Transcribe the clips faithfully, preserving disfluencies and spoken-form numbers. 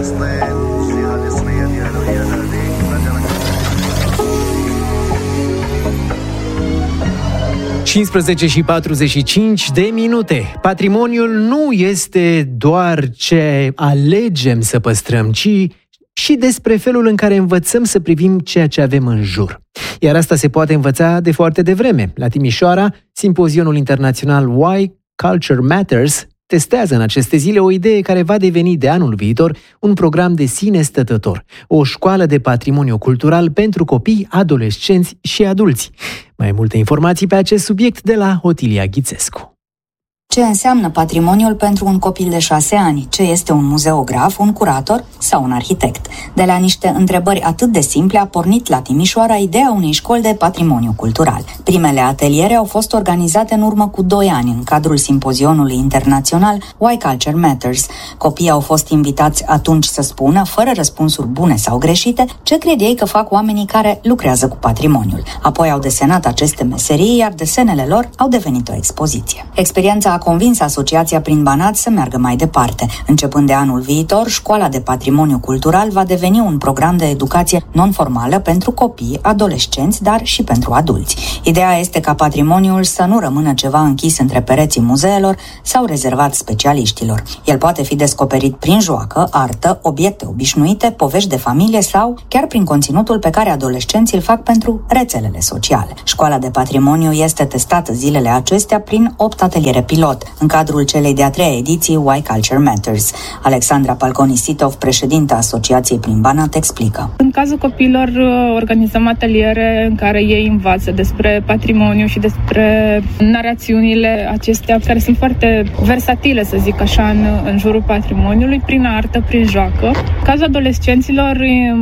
cincisprezece și patruzeci și cinci de minute. Patrimoniul nu este doar ce alegem să păstrăm, ci și despre felul în care învățăm să privim ceea ce avem în jur. Iar asta se poate învăța de foarte devreme. La Timișoara, simpozionul internațional Why Culture Matters testează în aceste zile o idee care va deveni de anul viitor un program de sine stătător, o școală de patrimoniu cultural pentru copii, adolescenți și adulți. Mai multe informații pe acest subiect de la Otilia Ghițescu. Ce înseamnă patrimoniul pentru un copil de șase ani? Ce este un muzeograf, un curator sau un arhitect? De la niște întrebări atât de simple a pornit la Timișoara ideea unei școli de patrimoniu cultural. Primele ateliere au fost organizate în urmă cu doi ani în cadrul simpozionului internațional Why Culture Matters. Copiii au fost invitați atunci să spună, fără răspunsuri bune sau greșite, ce cred ei că fac oamenii care lucrează cu patrimoniul. Apoi au desenat aceste meserii, iar desenele lor au devenit o expoziție. Experiența a convins Asociația Prin Banat să meargă mai departe. Începând de anul viitor, școala de patrimoniu cultural va deveni un program de educație non-formală pentru copii, adolescenți, dar și pentru adulți. Ideea este ca patrimoniul să nu rămână ceva închis între pereții muzeelor sau rezervat specialiștilor. El poate fi descoperit prin joacă, artă, obiecte obișnuite, povești de familie sau chiar prin conținutul pe care adolescenții îl fac pentru rețelele sociale. Școala de patrimoniu este testată zilele acestea prin opt ateliere pilot în cadrul celei de-a treia ediții Why Culture Matters. Alexandra Palconi-Sitov, președinta Asociației Prin Banat, explică. În cazul copiilor organizăm ateliere în care ei învață despre patrimoniu și despre narațiunile acestea care sunt foarte versatile, să zic așa, în, în jurul patrimoniului, prin artă, prin joacă. În cazul adolescenților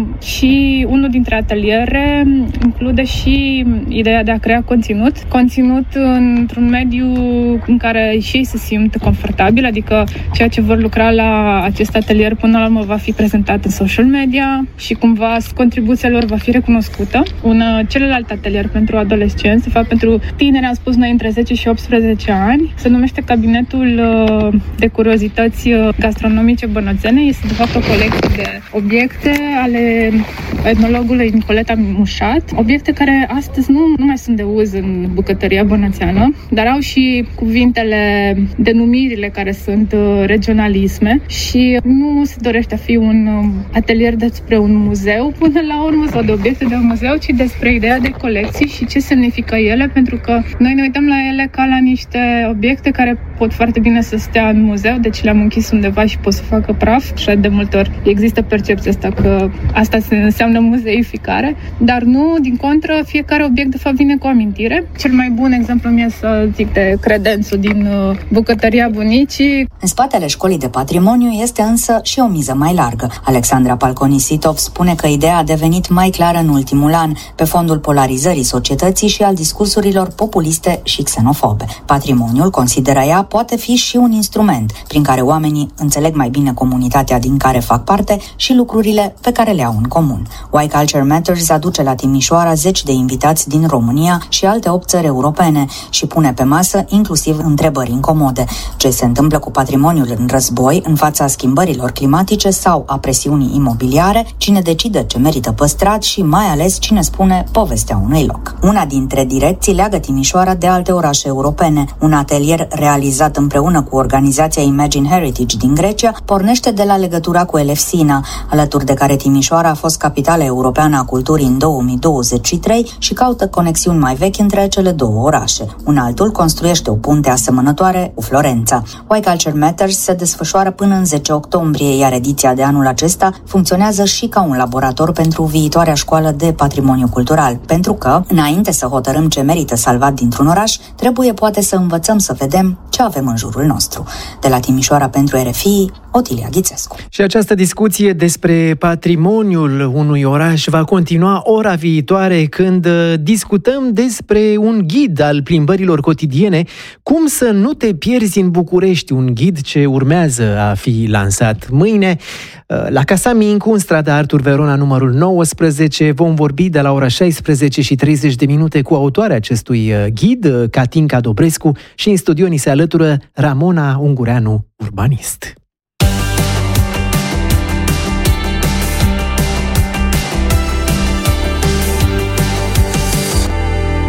și unul dintre ateliere include și ideea de a crea conținut. Conținut într-un mediu în care și ei se simt confortabil, adică ceea ce vor lucra la acest atelier până la urmă va fi prezentat în social media și cumva contribuția lor va fi recunoscută. Un celălalt atelier pentru adolescenți, de fapt pentru tineri, am spus noi, între zece și optsprezece ani, se numește Cabinetul de Curiozități Gastronomice Bănățene. Este de fapt o colecție de obiecte ale etnologului Nicoleta Mușat, obiecte care astăzi nu, nu mai sunt de uz în bucătăria bănățeană, dar au și cuvintele, denumirile care sunt regionalisme și nu se dorește a fi un atelier despre un muzeu până la urmă sau de obiecte de un muzeu, ci despre ideea de colecții și ce semnifică ele, pentru că noi ne uităm la ele ca la niște obiecte care pot foarte bine să stea în muzeu, deci le-am închis undeva și pot să facă praf și de multe ori există percepția asta că asta înseamnă muzeificare, dar nu, din contră, fiecare obiect de fapt vine cu o amintire. Cel mai bun exemplu mi-e să zic de credențul din bucătăria bunicii. În spatele școlii de patrimoniu este însă și o miză mai largă. Alexandra Palconi-Sitov spune că ideea a devenit mai clară în ultimul an, pe fondul polarizării societății și al discursurilor populiste și xenofobe. Patrimoniul, consideră ea, poate fi și un instrument prin care oamenii înțeleg mai bine comunitatea din care fac parte și lucrurile pe care le au în comun. Why Culture Matters aduce la Timișoara zeci de invitați din România și alte opt țări europene și pune pe masă inclusiv întrebări incomode. Ce se întâmplă cu patrimoniul în război, în fața schimbărilor climatice sau a presiunii imobiliare, cine decide ce merită păstrat și mai ales cine spune povestea unui loc. Una dintre direcții leagă Timișoara de alte orașe europene. Un atelier realizat împreună cu organizația Imagine Heritage din Grecia pornește de la legătura cu Elefsina, alături de care Timișoara a fost capitala europeană a culturii în două mii douăzeci și trei și caută conexiuni mai vechi între cele două orașe. Un altul construiește o punte asemănătoare cu Florența. Why Culture Matters se desfășoară până în zece octombrie, iar ediția de anul acesta funcționează și ca un laborator pentru viitoarea școală de patrimoniu cultural, pentru că, înainte să hotărâm ce merită salvat dintr-un oraș, trebuie poate să învățăm să vedem ce avem în jurul nostru. De la Timișoara pentru R F I, Otilia Ghițescu. Și această discuție despre patrimoniul unui oraș va continua ora viitoare, când discutăm despre un ghid al plimbărilor cotidiene, cum să nu te pierzi în București, un ghid ce urmează a fi lansat mâine la Casa Mincu, în strada Artur Verona, numărul nouăsprezece. Vom vorbi de la ora șaisprezece și treizeci de minute cu autoarea acestui ghid, Catinca Dobrescu, și în studio ni se alătură Ramona Ungureanu, urbanist.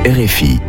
R F I.